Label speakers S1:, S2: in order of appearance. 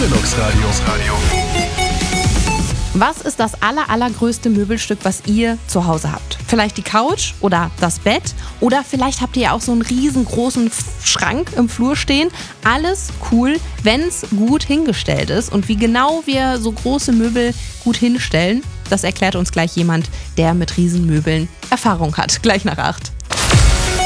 S1: Gorillox Radio.
S2: Was ist das allergrößte Möbelstück, was ihr zu Hause habt? Vielleicht die Couch oder das Bett? Oder vielleicht habt ihr ja auch so einen riesengroßen Schrank im Flur stehen. Alles cool, wenn es gut hingestellt ist. Und wie genau wir so große Möbel gut hinstellen, das erklärt uns gleich jemand, der mit Riesenmöbeln Erfahrung hat. Gleich nach 8.